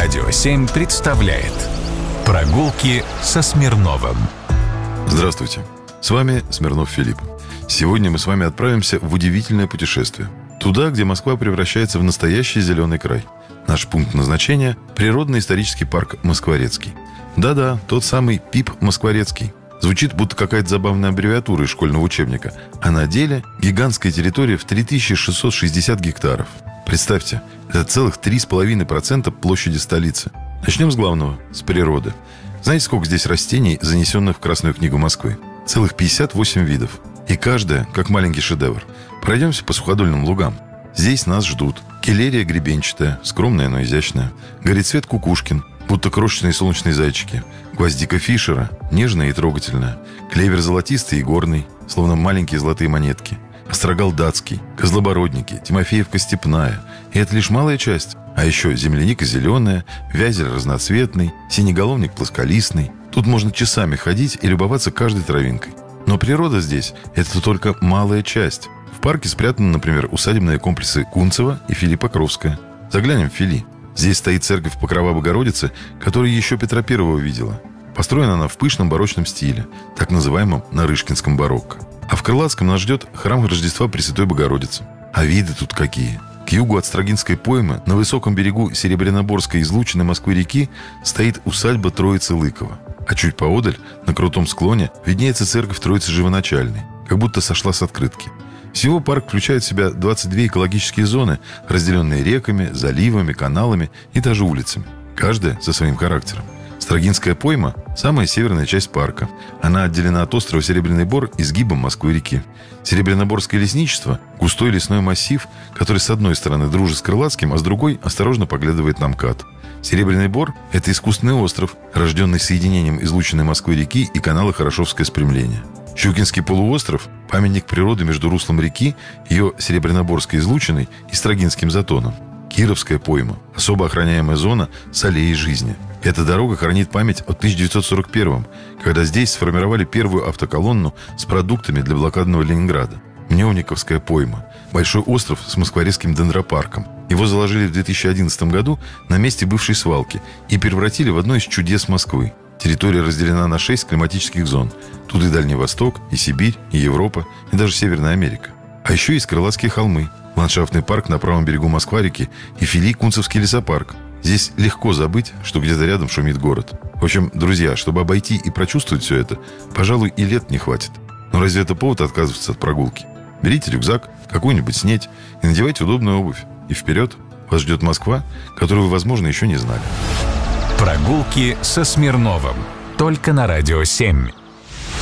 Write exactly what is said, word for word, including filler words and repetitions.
Радио семь представляет «Прогулки со Смирновым». Здравствуйте, с вами Смирнов Филипп. Сегодня мы с вами отправимся в удивительное путешествие. Туда, где Москва превращается в настоящий зеленый край. Наш пункт назначения – природно-исторический парк Москворецкий. Да-да, тот самый ПИП Москворецкий. Звучит, будто какая-то забавная аббревиатура из школьного учебника. А на деле гигантская территория в три тысячи шестьсот шестьдесят гектаров. Представьте, это целых три с половиной процента площади столицы. Начнем с главного, с природы. Знаете, сколько здесь растений, занесенных в Красную книгу Москвы? Целых пятьдесят восемь видов. И каждая, как маленький шедевр. Пройдемся по суходольным лугам. Здесь нас ждут келерия гребенчатая, скромная, но изящная. Горецвет кукушкин, будто крошечные солнечные зайчики. Гвоздика Фишера, нежная и трогательная. Клевер золотистый и горный, словно маленькие золотые монетки. Острогал датский, козлобородники, Тимофеевка степная. И это лишь малая часть. А еще земляника зеленая, вязель разноцветный, синеголовник плосколистный. Тут можно часами ходить и любоваться каждой травинкой. Но природа здесь – это только малая часть. В парке спрятаны, например, усадебные комплексы Кунцево и Филиппа Кровская. Заглянем в Фили. Здесь стоит церковь Покрова Богородицы, которую еще Петра Первого видела. Построена она в пышном барочном стиле, так называемом нарышкинском барокко. А в Крылатском нас ждет храм Рождества Пресвятой Богородицы. А виды тут какие! К югу от Строгинской поймы, на высоком берегу Серебряноборской излучины Москвы-реки, стоит усадьба Троицы Лыкова. А чуть поодаль, на крутом склоне, виднеется церковь Троицы Живоначальной, как будто сошла с открытки. Всего парк включает в себя двадцать две экологические зоны, разделенные реками, заливами, каналами и даже улицами. Каждая со своим характером. Строгинская пойма – самая северная часть парка. Она отделена от острова Серебряный Бор изгибом Москвы-реки. Серебряноборское лесничество – густой лесной массив, который с одной стороны дружит с Крылатским, а с другой осторожно поглядывает на МКАД. Серебряный Бор – это искусственный остров, рожденный соединением излученной Москвы-реки и канала Хорошевское спрямление. Щукинский полуостров – памятник природы между руслом реки, ее Серебряноборской излучиной и Строгинским затоном. Кировская пойма – особо охраняемая зона с аллеей жизни. Эта дорога хранит память о тысяча девятьсот сорок первом, когда здесь сформировали первую автоколонну с продуктами для блокадного Ленинграда. Мневниковская пойма – большой остров с москворецким дендропарком. Его заложили в две тысячи одиннадцатом году на месте бывшей свалки и превратили в одно из чудес Москвы. Территория разделена на шесть климатических зон. Тут и Дальний Восток, и Сибирь, и Европа, и даже Северная Америка. А еще есть Крылатские холмы, ландшафтный парк на правом берегу Москва-реки и Фили-Кунцевский лесопарк. Здесь легко забыть, что где-то рядом шумит город. В общем, друзья, чтобы обойти и прочувствовать все это, пожалуй, и лет не хватит. Но разве это повод отказываться от прогулки? Берите рюкзак, какую-нибудь снеть и надевайте удобную обувь. И вперед! Вас ждет Москва, которую вы, возможно, еще не знали. Прогулки со Смирновым. Только на Радио семь.